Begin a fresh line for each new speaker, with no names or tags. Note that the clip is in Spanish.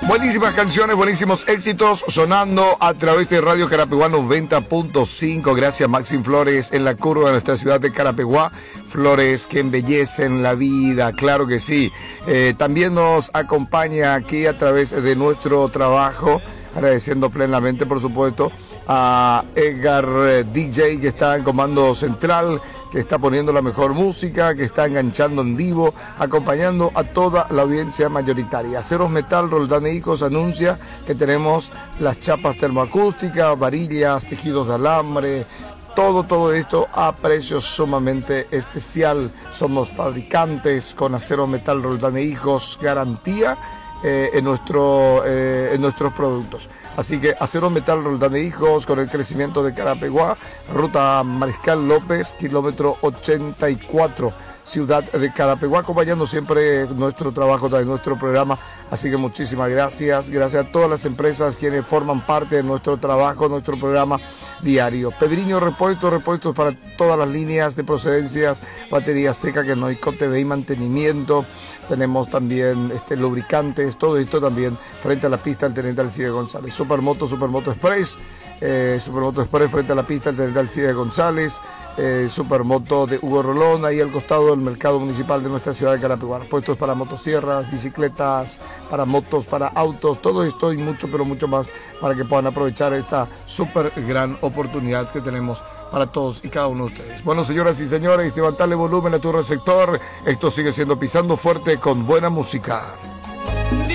Buenísimas canciones, buenísimos éxitos sonando a través de Radio Carapeguá 90.5. Gracias Maxim Flores en la curva de nuestra ciudad de Carapeguá. Flores que embellecen la vida, claro que sí. También nos acompaña aquí a través de nuestro trabajo, agradeciendo plenamente, por supuesto, a Edgar DJ, que está en comando central, que está poniendo la mejor música, que está enganchando en vivo, acompañando a toda la audiencia mayoritaria. Aceros Metal Roldán e Hijos anuncia que tenemos las chapas termoacústicas, varillas, tejidos de alambre, todo esto a precio sumamente especial. Somos fabricantes con Acero Metal Roldán e Hijos, garantía en nuestros productos. Así que Acero Metal Roldán e Hijos, con el crecimiento de Carapeguá, ruta Mariscal López, kilómetro 84, ciudad de Carapeguá, acompañando siempre nuestro trabajo de nuestro programa. Así que muchísimas gracias a todas las empresas quienes forman parte de nuestro trabajo, nuestro programa diario. Pedriño repuestos para todas las líneas de procedencias, batería seca, que no hay TV y mantenimiento. Tenemos también lubricantes, todo esto también frente a la pista del Teniente Alcide González. Supermoto Express, Supermoto Express frente a la pista del Teniente Alcide González. Supermoto de Hugo Rolón, ahí al costado del mercado municipal de nuestra ciudad de Carapeguá. Puestos para motosierras, bicicletas, para motos, para autos, todo esto y mucho, pero mucho más, para que puedan aprovechar esta súper gran oportunidad que tenemos para todos y cada uno de ustedes. Bueno, señoras y señores, levantarle volumen a tu receptor. Esto sigue siendo Pisando Fuerte con buena música.